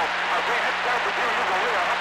Our great head down for you will win